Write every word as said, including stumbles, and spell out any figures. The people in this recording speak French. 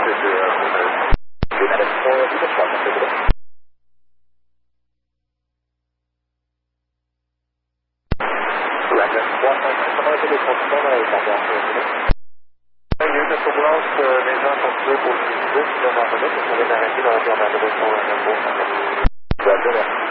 Il y a eu une turbulence, euh, les gens sont tués pour le dix, on va remettre, on va arrêter dans l'environnement de votre